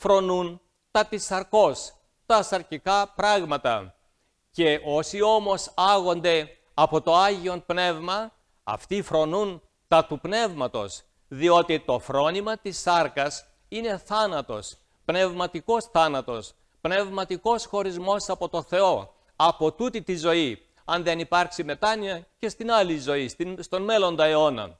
φρονούν τα της σαρκός, τα σαρκικά πράγματα. Και όσοι όμως άγονται από το Άγιον Πνεύμα, αυτοί φρονούν τα του Πνεύματος, διότι το φρόνημα της σάρκας είναι θάνατος, πνευματικός θάνατος, πνευματικός χωρισμός από το Θεό, από τούτη τη ζωή, αν δεν υπάρξει μετάνοια και στην άλλη ζωή, στον μέλλοντα αιώνα.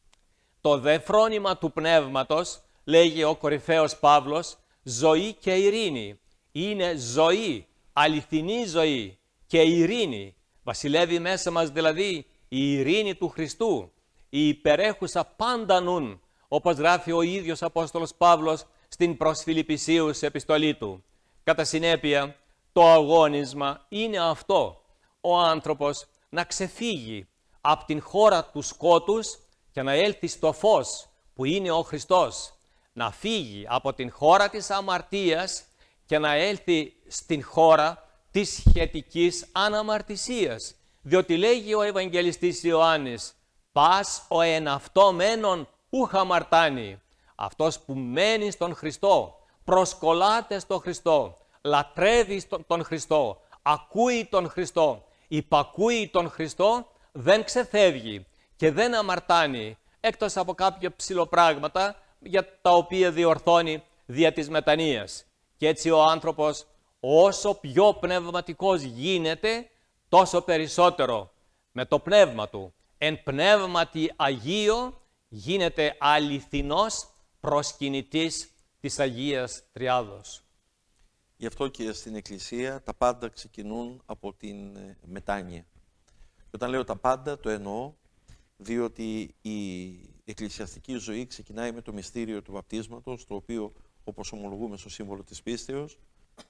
Το δε φρόνημα του Πνεύματος, λέγει ο κορυφαίος Παύλος, ζωή και ειρήνη. Είναι ζωή, αληθινή ζωή και ειρήνη. Βασιλεύει μέσα μας δηλαδή η ειρήνη του Χριστού, η υπερέχουσα πάντα νουν, όπως γράφει ο ίδιος Απόστολος Παύλος στην προς Φιλιππισίους επιστολή του. Κατά συνέπεια, το αγώνισμα είναι αυτό, ο άνθρωπος να ξεφύγει από την χώρα του σκότους και να έλθει στο φως που είναι ο Χριστός, να φύγει από την χώρα της αμαρτίας και να έλθει στην χώρα της σχετικής αναμαρτησίας. Διότι λέγει ο Ευαγγελιστής Ιωάννης, «Πας ο εν αυτό μένον ούχ αμαρτάνει». Αυτός που μένει στον Χριστό, προσκολάται στον Χριστό, λατρεύει τον Χριστό, ακούει τον Χριστό, υπακούει τον Χριστό, δεν ξεφεύγει και δεν αμαρτάνει, εκτός από κάποια ψηλοπράγματα για τα οποία διορθώνει δια της μετανοίας. Και έτσι ο άνθρωπος όσο πιο πνευματικός γίνεται, τόσο περισσότερο με το πνεύμα του, εν πνεύματι Αγίο, γίνεται αληθινός προσκυνητής της Αγίας Τριάδος. Γι' αυτό και στην Εκκλησία τα πάντα ξεκινούν από την μετάνοια. Και όταν λέω τα πάντα το εννοώ, διότι η εκκλησιαστική ζωή ξεκινάει με το μυστήριο του βαπτίσματος, το οποίο, όπως ομολογούμε στο σύμβολο της πίστεως,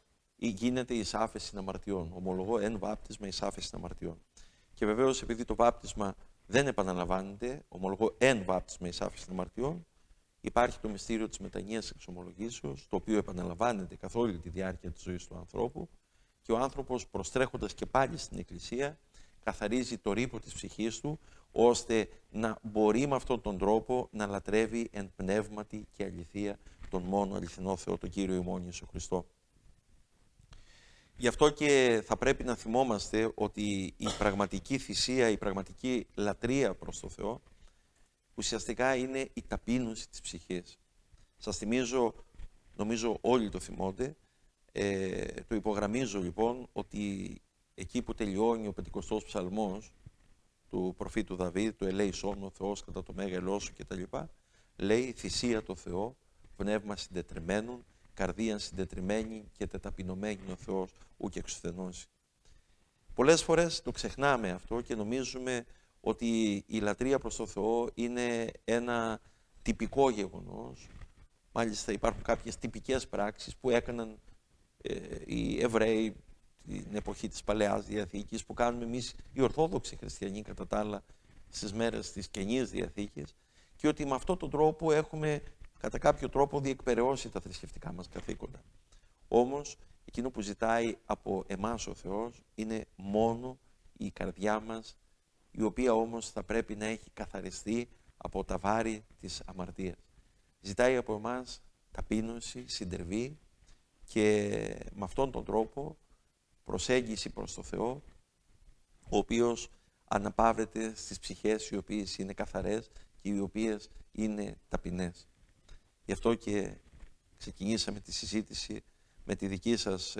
γίνεται η άφεση αμαρτιών. Ομολογώ εν βάπτισμα εις άφεση αμαρτιών. Και βεβαίως, επειδή το βάπτισμα δεν επαναλαμβάνεται, ομολογώ εν βάπτισμα εις άφεση αμαρτιών, υπάρχει το μυστήριο της μετανοίας εξομολογήσεως, το οποίο επαναλαμβάνεται καθ' όλη τη διάρκεια της ζωής του ανθρώπου, και ο άνθρωπος, προστρέχοντας και πάλι στην Εκκλησία, καθαρίζει το ρήπο της ψυχής του, ώστε να μπορεί με αυτόν τον τρόπο να λατρεύει εν πνεύματι και αληθεία τον μόνο αληθινό Θεό, τον Κύριο ημών Ιησού Χριστό. Γι' αυτό και θα πρέπει να θυμόμαστε ότι η πραγματική θυσία, η πραγματική λατρεία προς το Θεό, ουσιαστικά είναι η ταπείνωση της ψυχής. Σας θυμίζω, νομίζω όλοι το θυμόνται, το υπογραμμίζω λοιπόν, ότι εκεί που τελειώνει ο 50ος ψαλμός του προφήτου Δαβίδ, του ελέησόν ο Θεός κατά το μέγαλό σου κτλ., λέει θυσία το Θεό, πνεύμα συντετριμμένον, καρδία συντετριμένη και τεταπεινωμένη ο Θεός ου και εξουθενώσει. Πολλές φορές το ξεχνάμε αυτό και νομίζουμε ότι η λατρεία προς το Θεό είναι ένα τυπικό γεγονός. Μάλιστα υπάρχουν κάποιες τυπικές πράξεις που έκαναν οι Εβραίοι την εποχή της Παλαιάς Διαθήκης, που κάνουμε εμείς οι Ορθόδοξοι Χριστιανοί κατά τα άλλα στις μέρες της Καινής Διαθήκης, και ότι με αυτόν τον τρόπο έχουμε κατά κάποιο τρόπο διεκπεραιώσει τα θρησκευτικά μας καθήκοντα. Όμως, εκείνο που ζητάει από εμάς ο Θεός είναι μόνο η καρδιά μας, η οποία όμως θα πρέπει να έχει καθαριστεί από τα βάρη της αμαρτίας. Ζητάει από εμάς ταπείνωση, συντριβή και με αυτόν τον τρόπο προσέγγιση προς το Θεό, ο οποίος αναπαύεται στις ψυχές οι οποίες είναι καθαρές και οι οποίες είναι ταπεινές. Γι' αυτό και ξεκινήσαμε τη συζήτηση με τη δική σας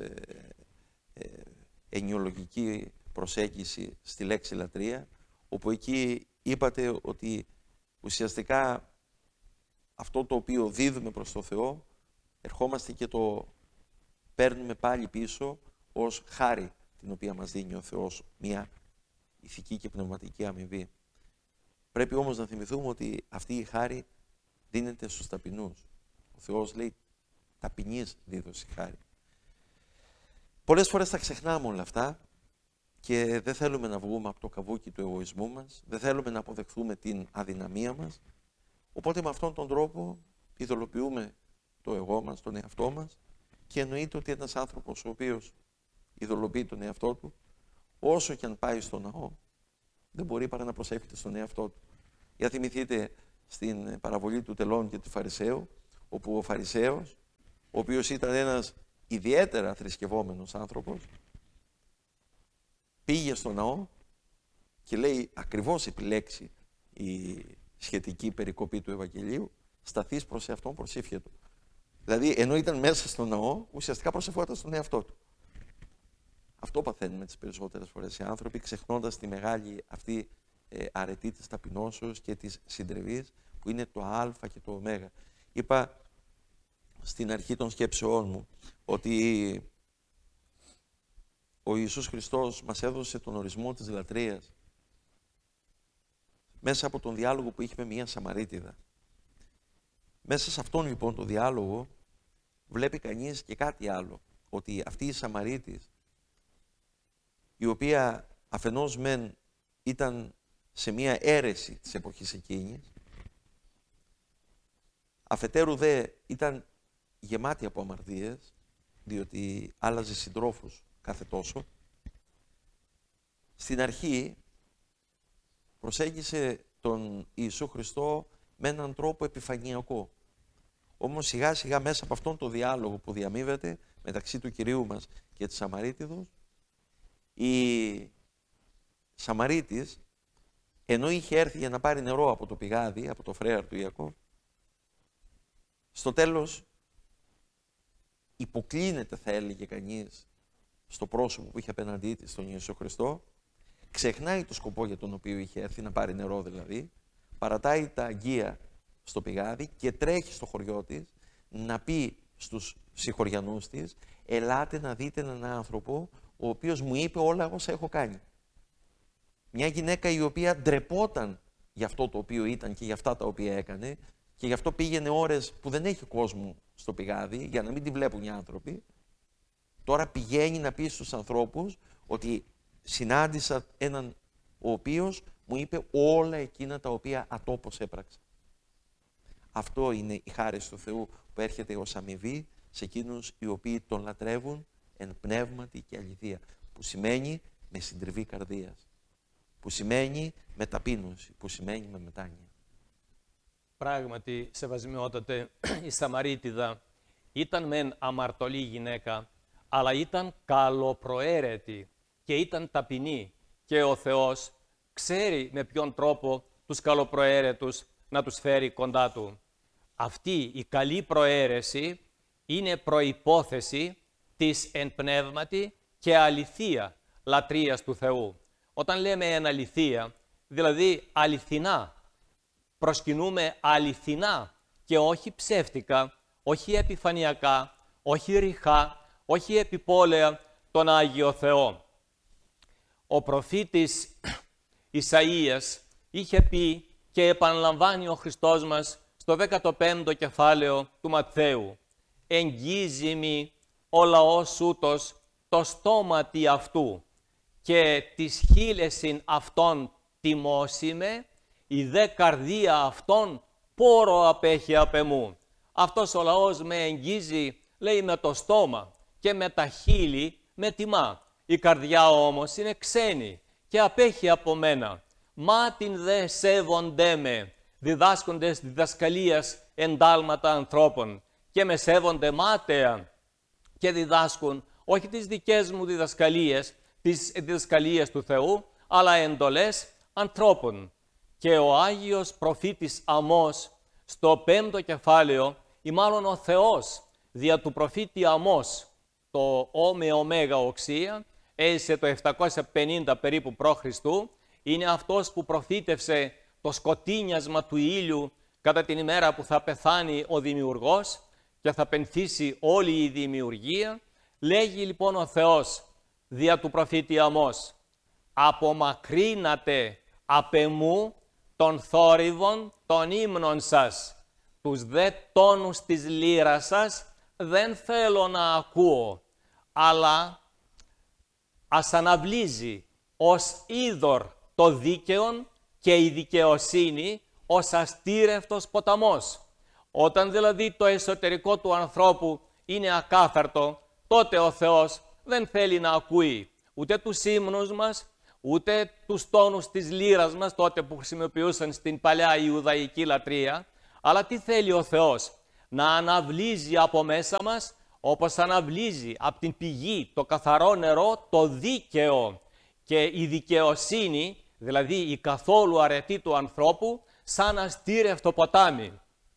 ενιολογική προσέγγιση στη λέξη λατρεία, όπου εκεί είπατε ότι ουσιαστικά αυτό το οποίο δίδουμε προς το Θεό, ερχόμαστε και το παίρνουμε πάλι πίσω ως χάρη την οποία μας δίνει ο Θεός, μια ηθική και πνευματική αμοιβή. Πρέπει όμως να θυμηθούμε ότι αυτή η χάρη δίνεται στους ταπεινούς. Ο Θεός λέει ταπεινής δίδωση χάρη. Πολλές φορές τα ξεχνάμε όλα αυτά και δεν θέλουμε να βγούμε από το καβούκι του εγωισμού μας, δεν θέλουμε να αποδεχθούμε την αδυναμία μας, οπότε με αυτόν τον τρόπο ειδωλοποιούμε το εγώ μας, τον εαυτό μας, και εννοείται ότι ένας άνθρωπος ο οποίος ειδωλοποιεί τον εαυτό του, όσο και αν πάει στο ναό, δεν μπορεί παρά να προσεύχεται στον εαυτό του. Για θυμηθείτε στην παραβολή του τελών και του Φαρισαίου, όπου ο Φαρισαίος, ο οποίος ήταν ένας ιδιαίτερα θρησκευόμενος άνθρωπος, πήγε στο ναό και λέει ακριβώς επιλέξει η σχετική περικοπή του Ευαγγελίου, σταθείς προς εαυτόν προσήφιε του. Δηλαδή, ενώ ήταν μέσα στο ναό, ουσιαστικά προσευχόταν στον εαυτό του. Αυτό παθαίνουμε τις περισσότερες φορές οι άνθρωποι, ξεχνώντας τη μεγάλη αυτή αρετή της ταπεινώσεως και της συντριβής, που είναι το α και το ω. Είπα στην αρχή των σκέψεών μου ότι ο Ιησούς Χριστός μας έδωσε τον ορισμό της λατρείας μέσα από τον διάλογο που είχε με μια Σαμαρίτιδα. Μέσα σε αυτόν λοιπόν τον διάλογο βλέπει κανείς και κάτι άλλο, ότι αυτή η Σαμαρίτης, η οποία αφενός μεν ήταν σε μια αίρεση της εποχής εκείνης, αφετέρου δε ήταν γεμάτη από αμαρτίες, διότι άλλαζε συντρόφους κάθε τόσο, στην αρχή προσέγγισε τον Ιησού Χριστό με έναν τρόπο επιφανειακό. Όμως σιγά σιγά μέσα από αυτόν τον διάλογο που διαμείβεται μεταξύ του Κυρίου μας και της Σαμαρίτιδος, η Σαμαρίτης, ενώ είχε έρθει για να πάρει νερό από το πηγάδι, από το φρέαρ του Ιακώβ, στο τέλος υποκλίνεται, θα έλεγε κανείς, στο πρόσωπο που είχε απέναντί της, τον Ιησού Χριστό, ξεχνάει το σκοπό για τον οποίο είχε έρθει, να πάρει νερό δηλαδή, παρατάει τα αγγεία στο πηγάδι και τρέχει στο χωριό της να πει στους συγχωριανούς της, ελάτε να δείτε έναν άνθρωπο ο οποίος μου είπε όλα όσα έχω κάνει. Μια γυναίκα η οποία ντρεπόταν για αυτό το οποίο ήταν και για αυτά τα οποία έκανε και γι' αυτό πήγαινε ώρες που δεν έχει κόσμο στο πηγάδι για να μην τη βλέπουν οι άνθρωποι. Τώρα πηγαίνει να πει στους ανθρώπους ότι συνάντησα έναν ο οποίος μου είπε όλα εκείνα τα οποία ατόπως έπραξα. Αυτό είναι η χάρη του Θεού που έρχεται ως αμοιβή σε εκείνους οι οποίοι τον λατρεύουν εν πνεύματι και αληθεία, που σημαίνει με συντριβή καρδίας, που σημαίνει με ταπείνωση, που σημαίνει με μετάνοια. Πράγματι, σεβασμιότατε, η Σαμαρίτιδα ήταν μεν αμαρτωλή γυναίκα, αλλά ήταν καλοπροαίρετη και ήταν ταπεινή και ο Θεός ξέρει με ποιον τρόπο τους καλοπροαίρετους να τους φέρει κοντά Του. Αυτή η καλή προαίρεση είναι προϋπόθεση της εν πνεύματι και αληθεία λατρείας του Θεού. Όταν λέμε εν αληθεία, δηλαδή αληθινά, προσκυνούμε αληθινά και όχι ψεύτικα, όχι επιφανειακά, όχι ρηχά, όχι επιπόλαια τον Άγιο Θεό. Ο προφήτης Ισαΐας είχε πει και επαναλαμβάνει ο Χριστός μας στο 15ο κεφάλαιο του Ματθαίου, «Εγγίζει μη ο λαός ούτως το στόματι αυτού και της χείλεσιν αυτών τιμώσιμε, η δε καρδία αυτών πόρο απέχει απ' εμού». Αυτός ο λαός με εγγίζει, λέει, με το στόμα και με τα χείλη με τιμά. Η καρδιά όμως είναι ξένη και απέχει από μένα. Μα την δε σέβοντέ με, διδάσκοντες διδασκαλίας εντάλματα ανθρώπων, και με σέβονται μάταια και διδάσκουν όχι τις δικές μου διδασκαλίες, τις διδασκαλίες του Θεού, αλλά εντολές ανθρώπων. Και ο Άγιος προφήτης Αμώς στο 5ο κεφάλαιο, ή μάλλον ο Θεός δια του προφήτη Αμώς, το Ω με Ωμέγα οξία, έζησε το 750 περίπου π.Χ., είναι αυτός που προφήτευσε το σκοτίνιασμα του ήλιου κατά την ημέρα που θα πεθάνει ο Δημιουργός και θα πενθήσει όλη η δημιουργία. Λέγει λοιπόν ο Θεός δια του προφήτη Αμώς, «Απομακρύνατε απ' εμού των θόρυβων των ύμνων σας, τους δε τόνους της λύρας σας δεν θέλω να ακούω, αλλά ας αναβλύζει ως είδωρ το δίκαιον και η δικαιοσύνη ως αστήρευτος ποταμός». Όταν δηλαδή το εσωτερικό του ανθρώπου είναι ακάθαρτο, τότε ο Θεός δεν θέλει να ακούει ούτε τους ύμνους μας, ούτε τους τόνους της λύρας μας, τότε που χρησιμοποιούσαν στην παλιά Ιουδαϊκή λατρεία, αλλά τι θέλει ο Θεός? να αναβλύζει από μέσα μας, όπως αναβλύζει από την πηγή το καθαρό νερό, το δίκαιο και η δικαιοσύνη, δηλαδή η καθόλου αρετή του ανθρώπου, σαν αστήρευτο ποτάμι.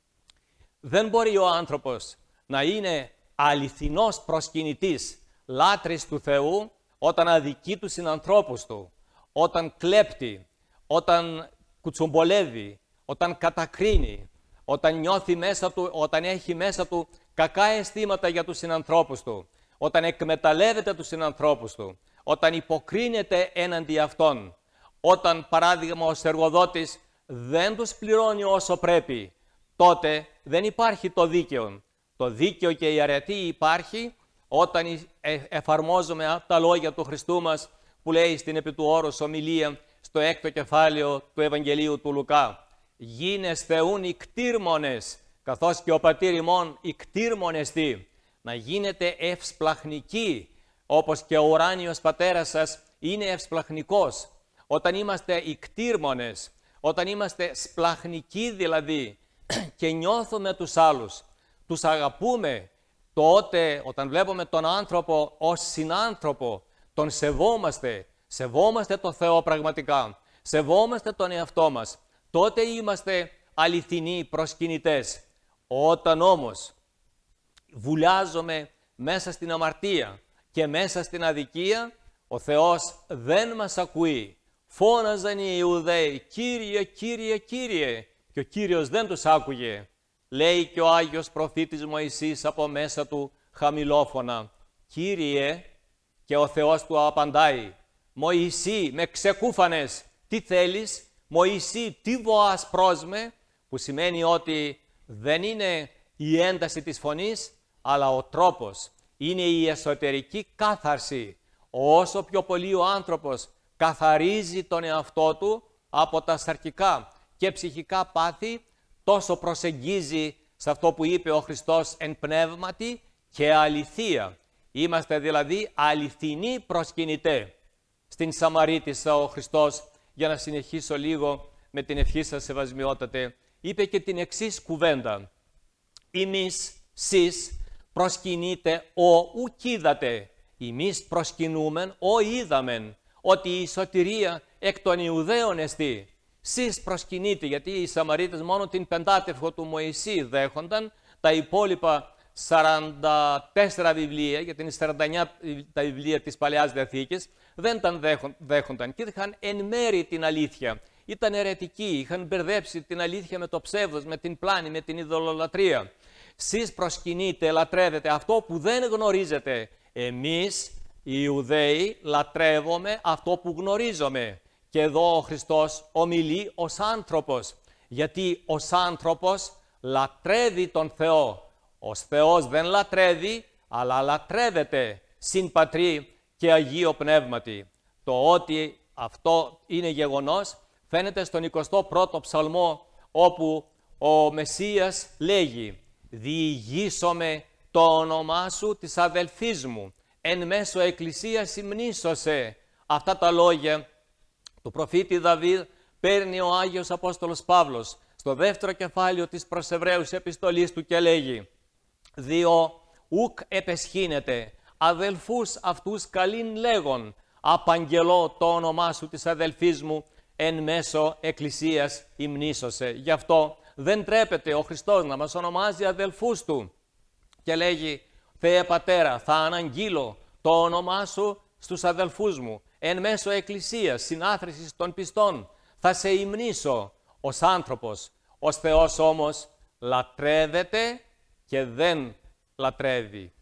Δεν μπορεί ο άνθρωπος να είναι αληθινός προσκυνητής, λάτρης του Θεού, όταν αδικεί τους συνανθρώπους του, όταν κλέπτει, όταν κουτσομπολεύει, όταν κατακρίνει, όταν νιώθει μέσα του, όταν έχει μέσα του κακά αισθήματα για τους συνανθρώπους του, όταν εκμεταλλεύεται τους συνανθρώπους του, όταν υποκρίνεται έναντι αυτών, όταν, παράδειγμα, ο εργοδότης δεν τους πληρώνει όσο πρέπει, τότε δεν υπάρχει το δίκαιο. Το δίκαιο και η αρετή υπάρχει όταν εφαρμόζουμε τα λόγια του Χριστού μας που λέει στην επί του όρους ομιλία στο 6ο κεφάλαιο του Ευαγγελίου του Λουκά. Γίνεστε ούν οι κτήρμονες, καθώς και ο πατήρ ημών οι κτήρμονες τι. Να γίνετε ευσπλαχνικοί, όπως και ο ουράνιος πατέρας σας είναι ευσπλαχνικός. Όταν είμαστε οι κτήρμονες, όταν είμαστε σπλαχνικοί δηλαδή και νιώθουμε τους άλλους, τους αγαπούμε, τότε όταν βλέπουμε τον άνθρωπο ως συνάνθρωπο, τον σεβόμαστε, σεβόμαστε το Θεό πραγματικά, σεβόμαστε τον εαυτό μας, τότε είμαστε αληθινοί προσκυνητές. Όταν όμως βουλιάζουμε μέσα στην αμαρτία και μέσα στην αδικία, ο Θεός δεν μας ακούει. Φώναζαν οι Ιουδαίοι, Κύριε, Κύριε, Κύριε, και ο Κύριος δεν τους άκουγε. Λέει και ο Άγιος προφήτης Μωυσής από μέσα του χαμηλόφωνα, Κύριε, και ο Θεός του απαντάει, Μωυσή, με ξεκούφανες, τι θέλεις, Μωυσή, τι βοάς πρόσμε, που σημαίνει ότι δεν είναι η ένταση της φωνής, αλλά ο τρόπος, είναι η εσωτερική κάθαρση. Όσο πιο πολύ ο άνθρωπος καθαρίζει τον εαυτό του από τα σαρκικά και ψυχικά πάθη, τόσο προσεγγίζει σε αυτό που είπε ο Χριστός εν πνεύματι και αληθεία. Είμαστε δηλαδή αληθινοί προσκυνητέ. Στην Σαμαρίτισσα ο Χριστός, για να συνεχίσω λίγο με την ευχή σας σεβασμιότατε, είπε και την εξής κουβέντα. Εμείς, σεις, προσκυνείτε ο ουκ είδατε. Εμείς προσκυνούμεν ο είδαμεν, ότι η σωτηρία εκ των Ιουδαίων εστί. Σεις προσκυνείτε, γιατί οι Σαμαρίτες μόνο την πεντάτευχο του Μωυσή δέχονταν, τα υπόλοιπα 44 βιβλία, γιατί είναι 49 τα βιβλία της Παλαιάς Διαθήκης, δεν τα δέχονταν και είχαν εν μέρη την αλήθεια. Ήταν αιρετικοί, είχαν μπερδέψει την αλήθεια με το ψεύδος, με την πλάνη, με την ειδωλολατρία. Σεις προσκυνείτε, λατρεύετε αυτό που δεν γνωρίζετε. Εμείς οι Ιουδαίοι λατρεύουμε αυτό που γνωρίζουμε. Και εδώ ο Χριστός ομιλεί ως άνθρωπος, γιατί ως άνθρωπος λατρεύει τον Θεό. Ο Θεός δεν λατρεύει, αλλά λατρεύεται συν Πατρί και Αγίο Πνεύματι. Το ότι αυτό είναι γεγονός φαίνεται στον 21ο ψαλμό, όπου ο Μεσσίας λέγει «Διηγήσομαι το όνομά σου της αδελφής μου, εν μέσω εκκλησίας υμνήσωσε». Αυτά τα λόγια του προφήτη Δαβίδ παίρνει ο Άγιος Απόστολος Παύλος στο 2ο κεφάλαιο της προς Εβραίους επιστολής του και λέγει «Διό ουκ επεσχύνεται, αδελφούς αυτούς καλήν λέγον, απαγγελώ το όνομά σου της αδελφής μου, εν μέσω εκκλησίας υμνήσωσε». Γι' αυτό δεν τρέπεται ο Χριστός να μας ονομάζει αδελφούς του και λέγει «Θεέ Πατέρα, θα αναγγείλω το όνομά σου στους αδελφούς μου, εν μέσω εκκλησίας, συνάθρησης των πιστών, θα σε υμνήσω ως άνθρωπος». Ως Θεός όμως λατρεύεται και δεν λατρεύει.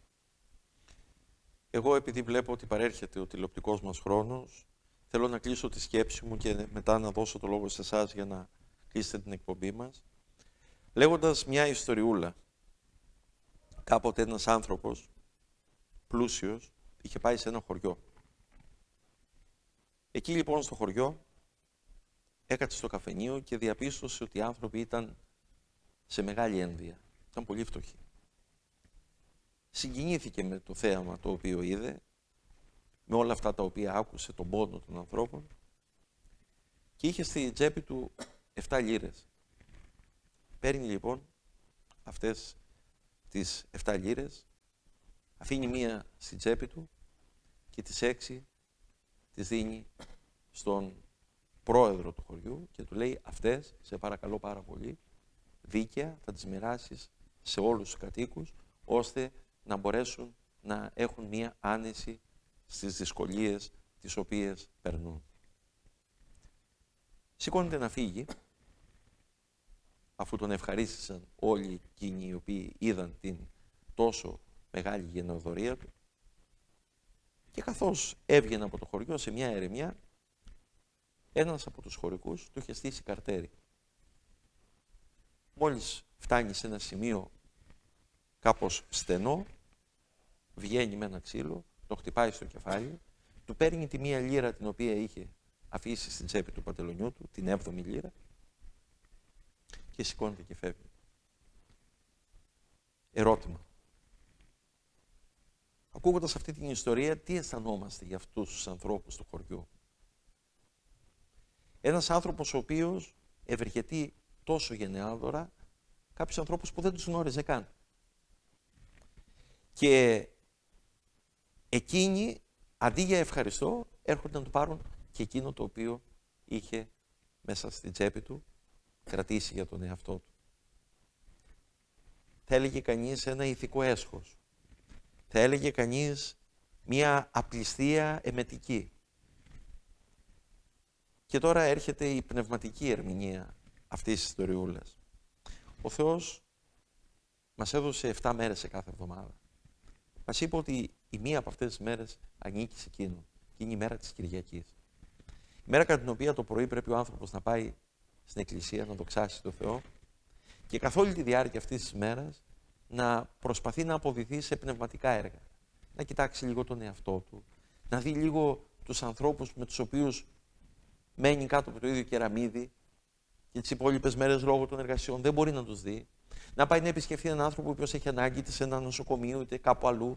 Εγώ, επειδή βλέπω ότι παρέρχεται ο τηλεοπτικός μας χρόνος, θέλω να κλείσω τη σκέψη μου και μετά να δώσω το λόγο σε εσάς για να κλείσετε την εκπομπή μας, λέγοντας μια ιστοριούλα. Κάποτε ένας άνθρωπος πλούσιος είχε πάει σε ένα χωριό. Εκεί λοιπόν στο χωριό έκατσε στο καφενείο και διαπίστωσε ότι οι άνθρωποι ήταν σε μεγάλη ένδια. Ήταν πολύ φτωχοί. Συγκινήθηκε με το θέαμα το οποίο είδε, με όλα αυτά τα οποία άκουσε, τον πόνο των ανθρώπων, και είχε στη τσέπη του 7 λίρες. Παίρνει λοιπόν αυτές τις 7 λίρες, αφήνει μία στην τσέπη του και τις 6 τις δίνει στον πρόεδρο του χωριού και του λέει αυτές, σε παρακαλώ πάρα πολύ, δίκαια θα τις μοιράσεις σε όλους τους κατοίκους, ώστε να μπορέσουν να έχουν μία άνεση στις δυσκολίες τις οποίες περνούν. Σηκώνεται να φύγει, αφού τον ευχαρίστησαν όλοι εκείνοι οι οποίοι είδαν την τόσο μεγάλη γενναιοδωρία του, και καθώς έβγαινε από το χωριό σε μια ερεμιά, ένας από τους χωρικούς του είχε στήσει καρτέρι. Μόλις φτάνει σε ένα σημείο κάπως στενό, βγαίνει με ένα ξύλο, το χτυπάει στο κεφάλι, του παίρνει τη μία λίρα την οποία είχε αφήσει στην τσέπη του παντελονιού του, την 7η λίρα, και σηκώνεται και φεύγει. Ερώτημα. Ακούγοντας αυτή την ιστορία, τι αισθανόμαστε για αυτούς τους ανθρώπους του χωριού? Ένας άνθρωπος ο οποίος ευεργετεί τόσο γενναιόδωρα κάποιους ανθρώπους που δεν τους γνώριζε καν. Και εκείνοι, αντί για ευχαριστώ, έρχονται να του πάρουν και εκείνο το οποίο είχε μέσα στην τσέπη του κρατήσει για τον εαυτό του. Θα έλεγε κανείς ένα ηθικό έσχος. Θα έλεγε κανείς μία απληστία εμετική. Και τώρα έρχεται η πνευματική ερμηνεία αυτής της ιστοριούλας. Ο Θεός μας έδωσε 7 μέρες σε κάθε εβδομάδα. Μας είπε ότι η μία από αυτές τις μέρες ανήκει σε εκείνον. Και είναι η μέρα της Κυριακής. Η μέρα κατά την οποία το πρωί πρέπει ο άνθρωπος να πάει στην εκκλησία να δοξάσει τον Θεό και καθ' όλη τη διάρκεια αυτής της μέρας να προσπαθεί να αποδηθεί σε πνευματικά έργα. Να κοιτάξει λίγο τον εαυτό του, να δει λίγο τους ανθρώπους με τους οποίους μένει κάτω από το ίδιο κεραμίδι και τις υπόλοιπες μέρες λόγω των εργασιών δεν μπορεί να τους δει. Να πάει να επισκεφθεί έναν άνθρωπο ο οποίος έχει ανάγκη είτε σε ένα νοσοκομείο είτε κάπου αλλού.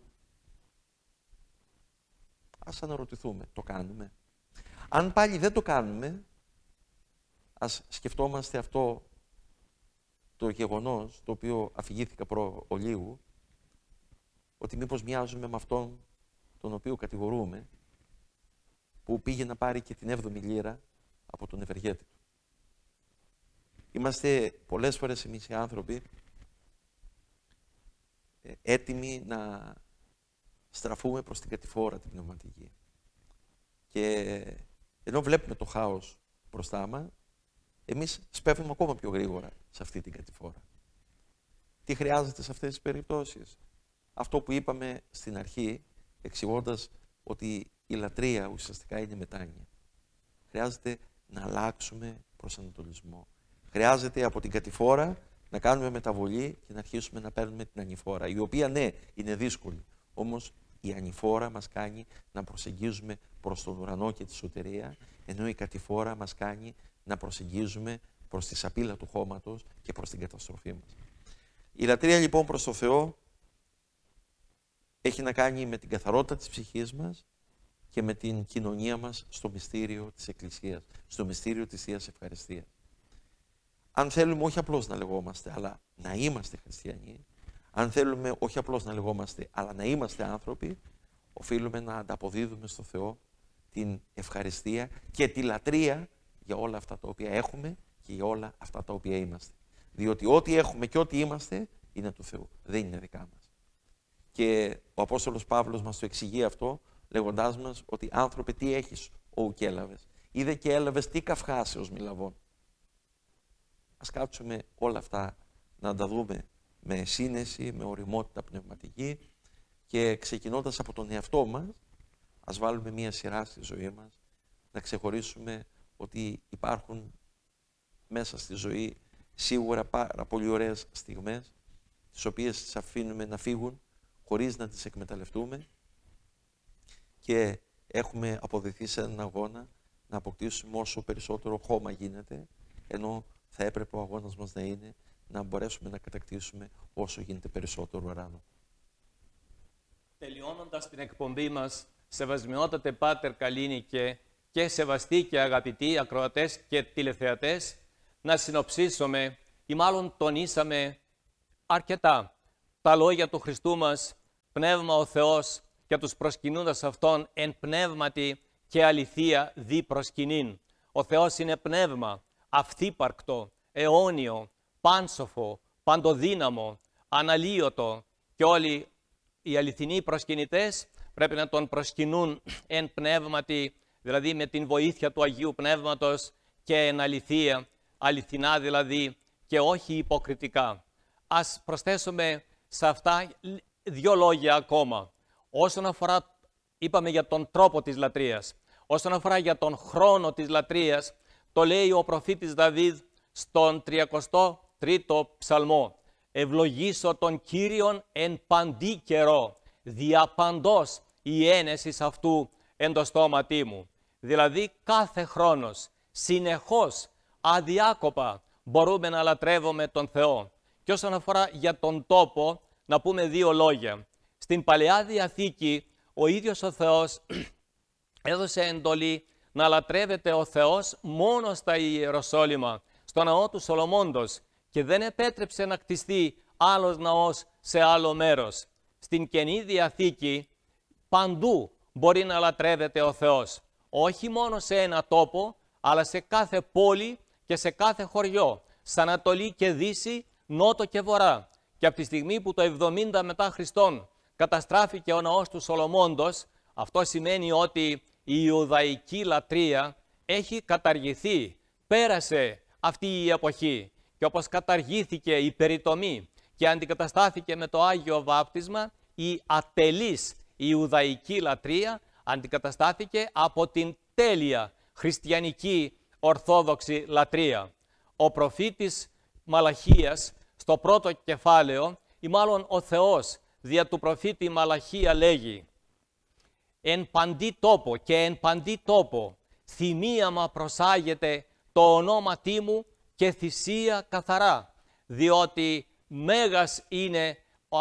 Ας αναρωτηθούμε, το κάνουμε? Αν πάλι δεν το κάνουμε, ας σκεφτόμαστε αυτό το γεγονός, το οποίο αφηγήθηκα ολίγου, ότι μήπως μοιάζουμε με αυτόν τον οποίο κατηγορούμε, που πήγε να πάρει και την 7η λίρα από τον ευεργέτη του. Είμαστε πολλές φορές εμείς οι άνθρωποι έτοιμοι να στραφούμε προς την κατηφόρα την πνευματική. Και ενώ βλέπουμε το χάος μπροστά μας, εμείς σπέβουμε ακόμα πιο γρήγορα σε αυτή την κατηφόρα. Τι χρειάζεται σε αυτές τις περιπτώσεις? Αυτό που είπαμε στην αρχή, εξηγώντας ότι η λατρεία ουσιαστικά είναι μετάνοια. Χρειάζεται να αλλάξουμε προσανατολισμό. Χρειάζεται από την κατηφόρα να κάνουμε μεταβολή και να αρχίσουμε να παίρνουμε την ανηφόρα, η οποία ναι, είναι δύσκολη. Όμως η ανηφόρα μας κάνει να προσεγγίζουμε προς τον ουρανό και τη σωτηρία, ενώ η κατηφόρα μας κάνει να προσεγγίζουμε προς τη σαπίλα του χώματος και προς την καταστροφή μας. Η λατρεία λοιπόν προς το Θεό έχει να κάνει με την καθαρότητα της ψυχής μας και με την κοινωνία μας στο μυστήριο της Εκκλησίας, στο μυστήριο της Θείας Ευχαριστίας. Αν θέλουμε όχι απλώς να λεγόμαστε, αλλά να είμαστε χριστιανοί, αν θέλουμε όχι απλώς να λεγόμαστε, αλλά να είμαστε άνθρωποι, οφείλουμε να ανταποδίδουμε στο Θεό την ευχαριστία και τη λατρεία για όλα αυτά τα οποία έχουμε και για όλα αυτά τα οποία είμαστε. Διότι ό,τι έχουμε και ό,τι είμαστε είναι του Θεού, δεν είναι δικά μας. Και ο Απόστολος Παύλος μας το εξηγεί αυτό, λέγοντάς μας ότι άνθρωποι τι έχεις, ου και έλαβες. Είδε και έλαβες τι καυχάσεως μη λαβών. Ας κάτσουμε όλα αυτά να τα δούμε με σύνεση, με ωριμότητα πνευματική και ξεκινώντας από τον εαυτό μας, ας βάλουμε μία σειρά στη ζωή μας, να ξεχωρίσουμε ότι υπάρχουν μέσα στη ζωή σίγουρα πάρα πολύ ωραίες στιγμές, τις οποίες τις αφήνουμε να φύγουν χωρίς να τις εκμεταλλευτούμε και έχουμε αποδεθεί σε έναν αγώνα να αποκτήσουμε όσο περισσότερο χώμα γίνεται, ενώ θα έπρεπε ο αγώνας μας να είναι να μπορέσουμε να κατακτήσουμε όσο γίνεται περισσότερο ουρανό. Τελειώνοντας την εκπομπή μας, σεβασμιότατε Πάτερ Καλίνικε και σεβαστοί και αγαπητοί ακροατές και τηλεθεατές, να συνοψίσουμε ή μάλλον τονίσαμε αρκετά τα λόγια του Χριστού μας, πνεύμα ο Θεός και τους προσκυνούντας Αυτόν εν πνεύματι και αληθεία δι προσκυνήν. Ο Θεός είναι πνεύμα, αυθύπαρκτο, αιώνιο, πάνσοφο, παντοδύναμο, αναλύωτο και όλοι οι αληθινοί προσκυνητές πρέπει να Τον προσκυνούν εν πνεύματι, δηλαδή με την βοήθεια του Αγίου Πνεύματος και εν αληθεία, αληθινά δηλαδή και όχι υποκριτικά. Ας προσθέσουμε σε αυτά δύο λόγια ακόμα. Όσον αφορά, είπαμε για τον τρόπο της λατρείας, όσον αφορά για τον χρόνο της λατρείας, το λέει ο προφήτης Δαβίδ στον 33ο ψαλμό. «Ευλογήσω τον Κύριον εν παντί καιρό, διαπαντός η ένεσης αυτού εν το στόματί μου». Δηλαδή κάθε χρόνος, συνεχώς, αδιάκοπα μπορούμε να λατρεύουμε τον Θεό. Και όσον αφορά για τον τόπο, να πούμε δύο λόγια. Στην Παλαιά Διαθήκη, ο ίδιος ο Θεός έδωσε εντολή να λατρεύεται ο Θεός μόνο στα Ιεροσόλυμα, στο ναό του Σολομώντος, και δεν επέτρεψε να κτιστεί άλλος ναός σε άλλο μέρος. Στην Καινή Διαθήκη, παντού μπορεί να λατρεύεται ο Θεός. Όχι μόνο σε ένα τόπο, αλλά σε κάθε πόλη και σε κάθε χωριό, σ' Ανατολή και Δύση, Νότο και Βορρά. Και από τη στιγμή που το 70 μετά Χριστόν καταστράφηκε ο ναός του Σολομώντος, αυτό σημαίνει ότι η Ιουδαϊκή λατρεία έχει καταργηθεί. Πέρασε αυτή η εποχή και όπως καταργήθηκε η περιτομή και αντικαταστάθηκε με το Άγιο Βάπτισμα, η ατελής Ιουδαϊκή λατρεία αντικαταστάθηκε από την τέλεια χριστιανική ορθόδοξη λατρεία. Ο προφήτης Μαλαχίας στο πρώτο κεφάλαιο, ή μάλλον ο Θεός δια του προφήτη Μαλαχία λέγει «Εν παντί τόπο και εν παντί τόπο θυμίαμα προσάγεται το ονόματί μου και θυσία καθαρά, διότι μέγας είναι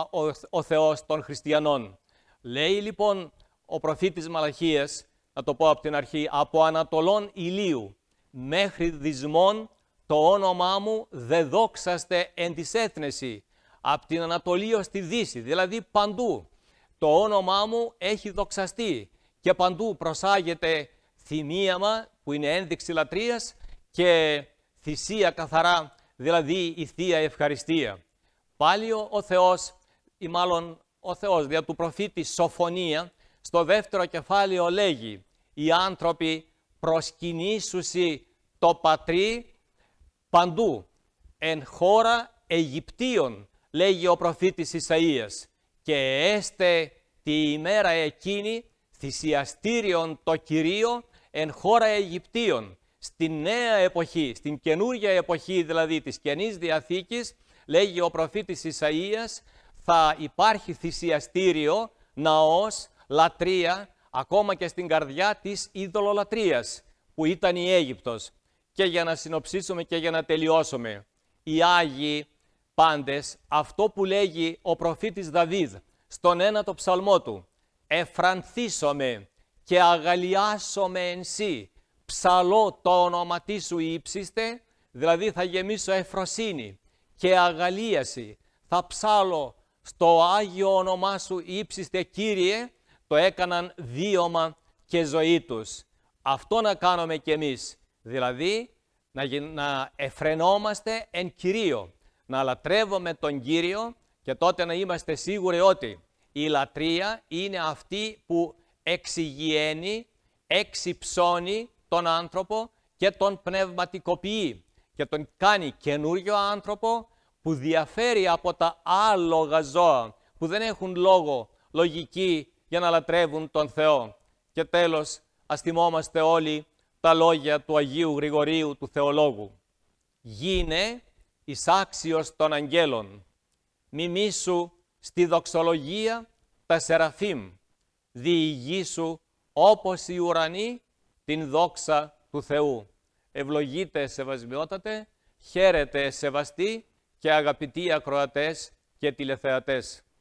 ο Θεός των χριστιανών». Λέει λοιπόν ο προφήτης Μαλαχίας, να το πω από την αρχή, «Από ανατολών ηλίου μέχρι δυσμών το όνομά μου δε δόξαστε εν της έθνεση». Από την Ανατολή ως τη Δύση, δηλαδή παντού, το όνομά μου έχει δοξαστεί και παντού προσάγεται θυμίαμα που είναι ένδειξη λατρείας και θυσία καθαρά, δηλαδή η Θεία Ευχαριστία. Πάλι ο Θεός, ή μάλλον ο Θεός δια του προφήτη Σοφωνία, στο δεύτερο κεφάλαιο λέγει «Οι άνθρωποι προσκυνήσουσι το πατρί παντού, εν χώρα Αιγυπτίων», λέγει ο προφήτης Ισαΐας, «και έστε τη ημέρα εκείνη θυσιαστήριον το Κυρίο εν χώρα Αιγυπτίων». Στην νέα εποχή, στην καινούργια εποχή δηλαδή της Καινής Διαθήκης, λέγει ο προφήτης Ισαΐας, θα υπάρχει θυσιαστήριο, ναός, λατρεία, ακόμα και στην καρδιά της ειδωλολατρείας, που ήταν η Αίγυπτος. Και για να συνοψίσουμε και για να τελειώσουμε, οι Άγιοι πάντες, αυτό που λέγει ο προφήτης Δαβίδ στον ένατο ψαλμό του, «Εφρανθήσομαι και αγαλιάσομαι εν σύ, ψαλώ το όνοματί σου ύψιστε», δηλαδή θα γεμίσω εφροσύνη και αγαλίαση, θα ψάλω στο Άγιο όνομά σου ύψιστε Κύριε, το έκαναν βίωμα και ζωή τους. Αυτό να κάνουμε κι εμείς, δηλαδή να εφρενόμαστε εν Κυρίω, να λατρεύουμε τον Κύριο, και τότε να είμαστε σίγουροι ότι η λατρεία είναι αυτή που εξηγιαίνει, εξυψώνει τον άνθρωπο και τον πνευματικοποιεί και τον κάνει καινούριο άνθρωπο που διαφέρει από τα άλογα ζώα που δεν έχουν λόγο, λογική για να λατρεύουν τον Θεό. Και τέλος, ας θυμόμαστε όλοι τα λόγια του Αγίου Γρηγορίου του Θεολόγου. «Γίνε εις άξιος των αγγέλων, μιμήσου στη δοξολογία τα σεραφείμ, διηγήσου όπως οι ουρανοί την δόξα του Θεού». Ευλογείτε σεβασμιότατε, χαίρετε σεβαστοί και αγαπητοί ακροατές και τηλεθεατές.